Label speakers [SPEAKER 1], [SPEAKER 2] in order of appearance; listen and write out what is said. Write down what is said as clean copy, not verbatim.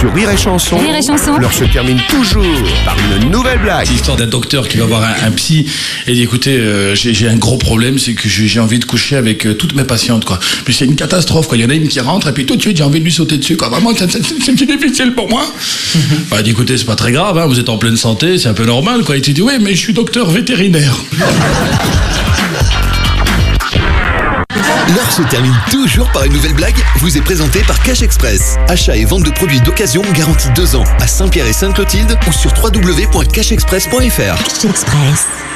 [SPEAKER 1] Sur Rire et Chanson,
[SPEAKER 2] Rire et Chanson.
[SPEAKER 1] l'heure se termine toujours par une nouvelle blague.
[SPEAKER 3] C'est l'histoire d'un docteur qui va voir un psy et dit écoutez, j'ai un gros problème, c'est que j'ai envie de coucher avec toutes mes patientes, quoi. Puis c'est une catastrophe, quoi. Il y en a une qui rentre et puis tout de suite j'ai envie de lui sauter dessus, quoi. Vraiment, c'est difficile pour moi. Bah, il dit écoutez, c'est pas très grave, hein, vous êtes en pleine santé, c'est un peu normal, quoi. Il te dit oui, mais je suis docteur vétérinaire.
[SPEAKER 4] L'heure se termine toujours par une nouvelle blague, vous est présentée par Cash Express. Achat et vente de produits d'occasion garantis 2 ans à Saint-Pierre et Sainte-Clotilde ou sur www.cashexpress.fr.
[SPEAKER 2] Cash Express.